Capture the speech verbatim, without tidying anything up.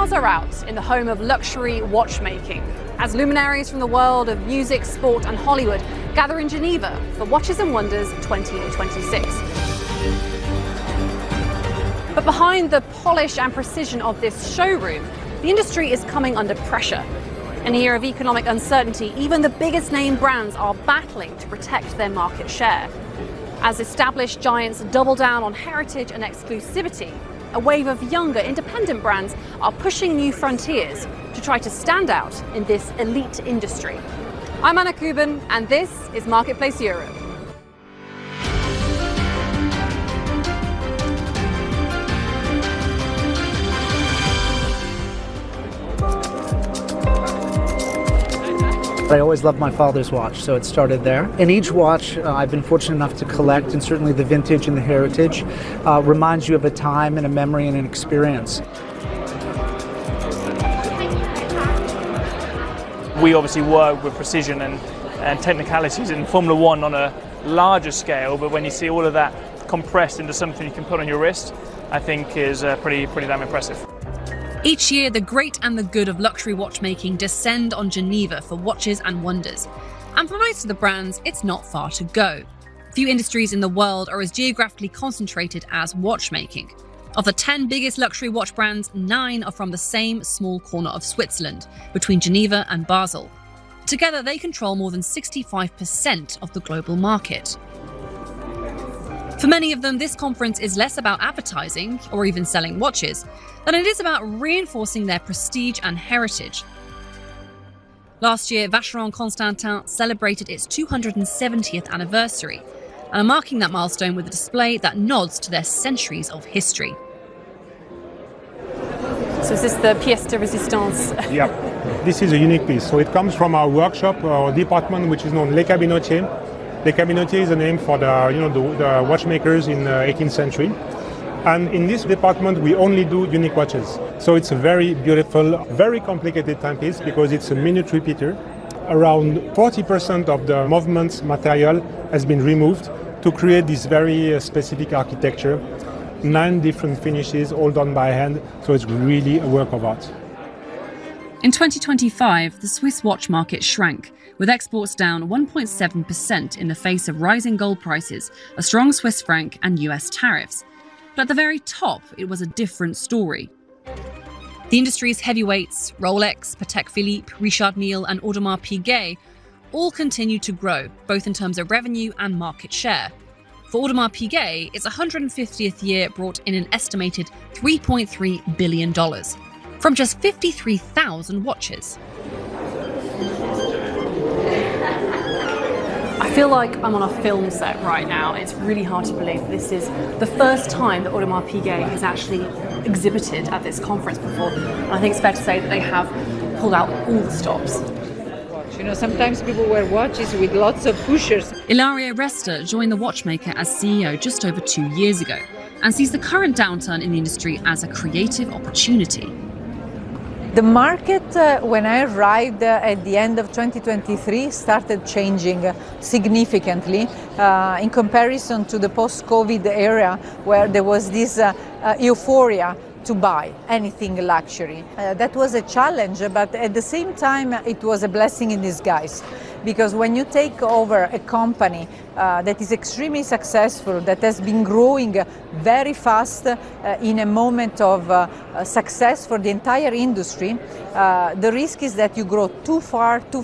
stars are out in the home of luxury watchmaking as luminaries from the world of music, sport and Hollywood gather in Geneva for Watches and Wonders twenty twenty-six. But behind the polish and precision of this showroom, the industry is coming under pressure. In a year of economic uncertainty, even the biggest name brands are battling to protect their market share. As established giants double down on heritage and exclusivity, a wave of younger independent brands are pushing new frontiers to try to stand out in this elite industry. I'm Anna Kuban, and this is Marketplace Europe. I always loved my father's watch, so it started there. In each watch, uh, I've been fortunate enough to collect, and certainly the vintage and the heritage uh, reminds you of a time and a memory and an experience. We obviously work with precision and, and technicalities in Formula One on a larger scale, but when you see all of that compressed into something you can put on your wrist, I think is uh, pretty, pretty damn impressive. Each year, the great and the good of luxury watchmaking descend on Geneva for Watches and Wonders. And for most of the brands, it's not far to go. Few industries in the world are as geographically concentrated as watchmaking. Of the ten biggest luxury watch brands, nine are from the same small corner of Switzerland, between Geneva and Basel. Together, they control more than sixty-five percent of the global market. For many of them, this conference is less about advertising or even selling watches than it is about reinforcing their prestige and heritage. Last year, Vacheron Constantin celebrated its two hundred seventieth anniversary and are marking that milestone with a display that nods to their centuries of history. So is this the pièce de résistance? Yeah, this is a unique piece. So it comes from our workshop, our department, which is known Les Cabinotiers. Les Cabinotiers is a name for the, you know, the, the watchmakers in the eighteenth century. And in this department, we only do unique watches. So it's a very beautiful, very complicated timepiece because it's a minute repeater. Around forty percent of the movement material has been removed to create this very specific architecture. Nine different finishes, all done by hand. So it's really a work of art. In twenty twenty-five, the Swiss watch market shrank, with exports down one point seven percent in the face of rising gold prices, a strong Swiss franc and U S tariffs. But at the very top, it was a different story. The industry's heavyweights, Rolex, Patek Philippe, Richard Mille and Audemars Piguet, all continued to grow, both in terms of revenue and market share. For Audemars Piguet, its one hundred fiftieth year brought in an estimated three point three billion dollars, from just fifty-three thousand watches. I feel like I'm on a film set right now. It's really hard to believe that this is the first time that Audemars Piguet has actually exhibited at this conference before. And I think it's fair to say that they have pulled out all the stops. You know, sometimes people wear watches with lots of pushers. Ilaria Resta joined the watchmaker as C E O just over two years ago and sees the current downturn in the industry as a creative opportunity. The market, uh, when I arrived uh, at the end of twenty twenty-three, started changing significantly uh, in comparison to the post-COVID era, where there was this uh, uh, euphoria to buy anything luxury. Uh, that was a challenge, but at the same time, it was a blessing in disguise. Because when you take over a company uh, that is extremely successful, that has been growing very fast uh, in a moment of uh, success for the entire industry, uh, the risk is that you grow too far, too